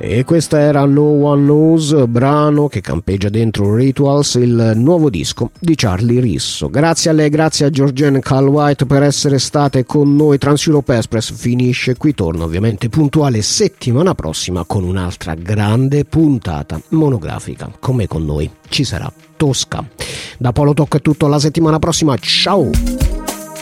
E questa era No One Knows, brano che campeggia dentro Rituals, il nuovo disco di Charlie Risso. Grazie a lei, grazie a Georgienne Carl White per essere state con noi. Trans Europe Express finisce qui, torna ovviamente puntuale settimana prossima con un'altra grande puntata monografica. Come con noi ci sarà Tosca. Da Polo Talk è tutto, alla settimana prossima, ciao!